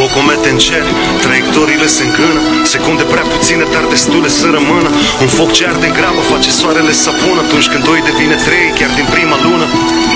comete în cer, traiectoriile se îngână, secunde prea puține, dar destule să rămână. Un foc ce arde în grabă face soarele să pună, atunci când doi devine trei, chiar din prima lună.